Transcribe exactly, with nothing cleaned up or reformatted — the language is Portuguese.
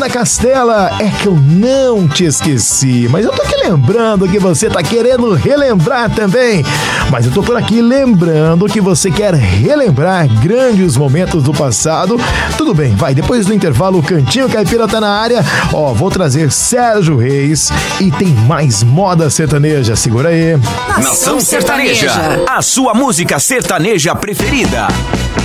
da Castela, é que eu não te esqueci, mas eu tô aqui lembrando que você tá querendo relembrar também. Mas eu tô por aqui lembrando que você quer relembrar grandes momentos do passado. Tudo bem, vai, depois do intervalo o Cantinho Caipira tá na área. Ó, vou trazer Sérgio Reis e tem mais moda sertaneja, segura aí. Nação Sertaneja, a sua música sertaneja preferida.